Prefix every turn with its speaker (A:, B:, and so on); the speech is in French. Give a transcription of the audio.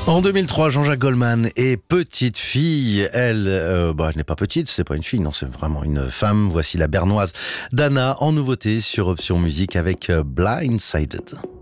A: En 2003, Jean-Jacques Goldman est petite fille. Elle n'est pas petite, c'est pas une fille, non, c'est vraiment une femme. Voici la bernoise Dana en nouveauté sur Option Musique avec Blindsided.